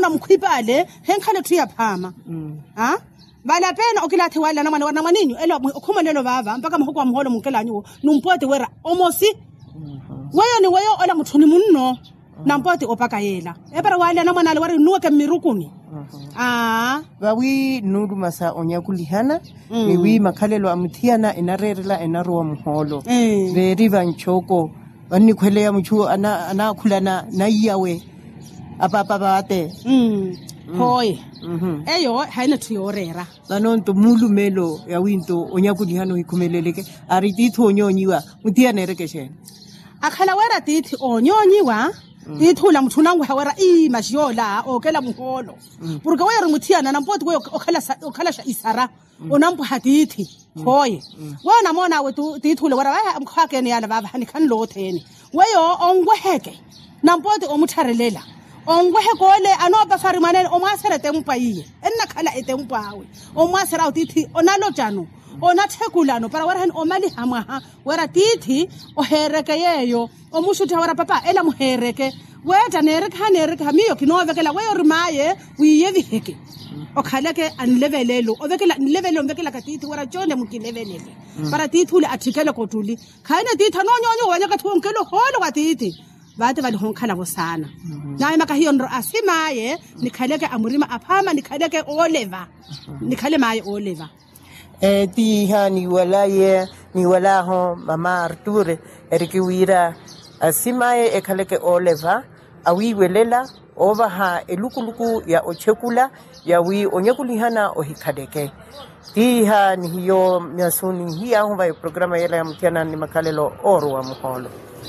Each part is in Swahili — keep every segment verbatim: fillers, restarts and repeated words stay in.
ona mkhwipale henkhale thuya phama ha bala pena okilathi wala namana wana maninyu elo ukhumelelo bava mpaka mahukwa mholo munkelanyu numpote wera omosi weyo ni weyo ola muthuni munno nampote opaka yela ebara wala namana wari nuke mirukuni ah bawi nuru masa onyakulihana ni wi makhalelo amthiana enarerela enarwa mholo very banchoko bani khwele ya muchu ana ana khulana nayiyawe apapa bate mm hoye eyo haina thuyorera banonto mulumelo ya winto onyakulihano ikhumeleleke ari titho onyonyiwa muthiana erekeshene akhala wera tithi onyonyiwa ithula mthunangu hawara i mashola okela muholo porque wera muthiana nampoti we okhala okhala sha isara onampu hadithi hoye wona mona we tithule wera wa mkhake ni yala baba hani kan lotheni weyo ongweheke nampoti omutharelela ongwehe gole anoba farimanene omwasere tempa yiye enna khala etempawe omwasera utithi onalo jano ona thekulano para wera hen omali hamaha wera tithi ohereke yeyo omushuthi wera papa ela muhereke weta nereke hanereke hamiyo kinovekela weyo rimaye uyeviheke okhaleke anlevelelo ovekela nlevelelo mvekela katithi wera jonde mukilevelele para tithule athikele kotuli khayina tithi nonyonyo wanya kathonkelo holo kwatithi bate bali honkhala bosana naye makahiyo ndo asimaye nikhaleke amurima aphama nikhaleke oleva nikhale maye oleva eh tiha ni walaye ni walaho mama Arture erikiwira asimaye ekhaleke oleva awiwelela obaha elukuluku ya ochekula ya wi onyakulihana ohikadeke tiha ni hiyo nyasuni hiya humba yo programa yela ya mtiana ni makalelo oro wa muholo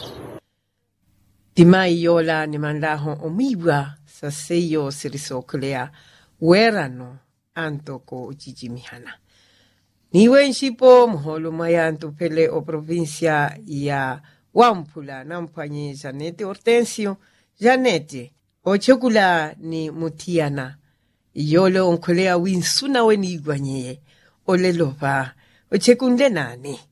Timai yola ni manlaho omiwa sa seyo sirisokulea werano antoko ujijimihana. Niwe nshipo muholo mayanto pele o provincia ya Wampula nampanye Janete Hortensio. Janete, o chokula ni mutiana. Yolo onkolea winsuna weni igwanyeye. O lelova, o chekunde nani.